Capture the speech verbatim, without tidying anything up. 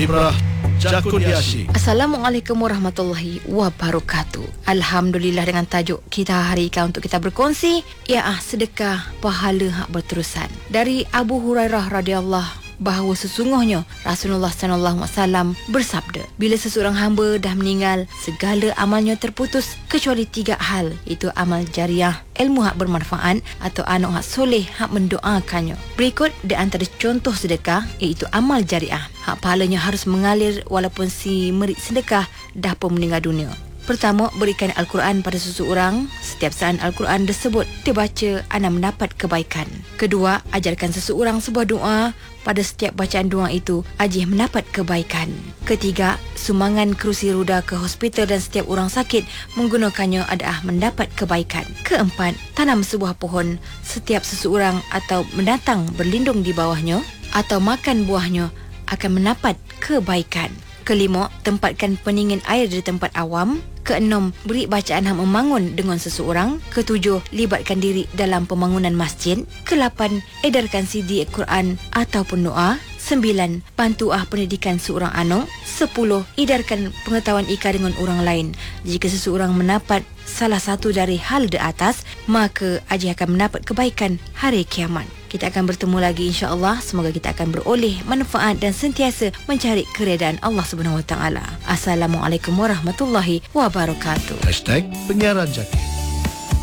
Ibrah Jakudiashi. Assalamualaikum warahmatullahi wabarakatuh. Alhamdulillah, dengan tajuk kita hari ini untuk kita berkongsi ialah sedekah pahala hak berterusan. Dari Abu Hurairah radhiyallahu bahawa sesungguhnya Rasulullah sallallahu alaihi wasallam bersabda, bila seseorang hamba dah meninggal, segala amalnya terputus kecuali tiga hal, iaitu amal jariah, ilmu hak bermanfaat atau anak hak soleh hak mendoakannya. Berikut di antara contoh sedekah iaitu amal jariah. Hak pahalanya harus mengalir walaupun si merit sedekah dah pun meninggal dunia. Pertama, berikan Al-Quran pada seseorang. Setiap saat Al-Quran tersebut dibaca, anda mendapat kebaikan. Kedua, ajarkan seseorang sebuah doa. Pada setiap bacaan doa itu, ajih mendapat kebaikan. Ketiga, sumbangan kerusi roda ke hospital dan setiap orang sakit menggunakannya adalah mendapat kebaikan. Keempat, tanam sebuah pohon. Setiap seseorang atau mendatang berlindung di bawahnya atau makan buahnya akan mendapat kebaikan. Kelima, tempatkan pendingin air di tempat awam. Keenam, beri bacaan hak membangun dengan seseorang. Ketujuh, libatkan diri dalam pembangunan masjid. Kelapan, edarkan C D Al-Quran ataupun doa. Sembilan, bantu ah pendidikan seorang anak. Sepuluh, edarkan pengetahuan ika dengan orang lain. Jika seseorang mendapat salah satu dari hal di atas, maka ajih akan mendapat kebaikan hari kiamat. Kita akan bertemu lagi insya-Allah. Semoga kita akan beroleh manfaat dan sentiasa mencari keredaan Allah Subhanahu Wa Taala. Assalamualaikum warahmatullahi wabarakatuh. Hashtag Penyiaran Jaki.